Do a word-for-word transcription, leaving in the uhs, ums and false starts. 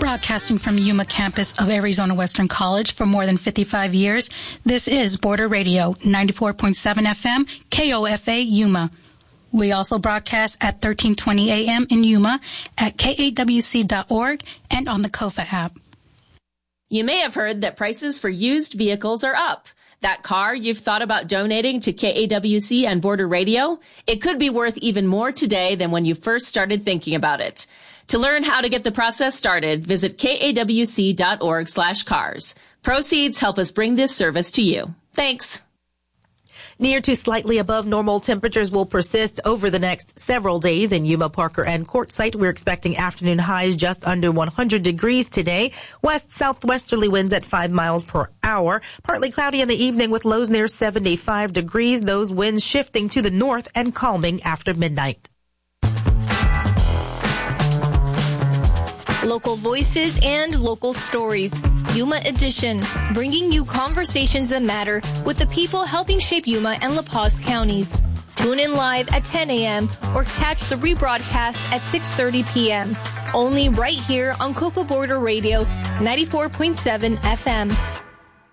Broadcasting from Yuma campus of Arizona Western College for more than fifty-five years, this is Border Radio, ninety-four point seven F M, K O F A, Yuma. We also broadcast at thirteen twenty A M in Yuma, at K A W C dot org, and on the Kofa app. You may have heard that prices for used vehicles are up. That car you've thought about donating to K A W C and Border Radio, it could be worth even more today than when you first started thinking about it. To learn how to get the process started, visit K A W C dot org slash cars. Proceeds help us bring this service to you. Thanks. Near to slightly above normal temperatures will persist over the next several days in Yuma, Parker, and Quartzsite. We're expecting afternoon highs just under one hundred degrees today. West-southwesterly winds at five miles per hour. Partly cloudy in the evening with lows near seventy-five degrees. Those winds shifting to the north and calming after midnight. Local voices and local stories. Yuma Edition, bringing you conversations that matter with the people helping shape Yuma and La Paz counties. Tune in live at ten A M or catch the rebroadcast at six thirty P M Only right here on Kofa Border Radio, ninety-four point seven F M.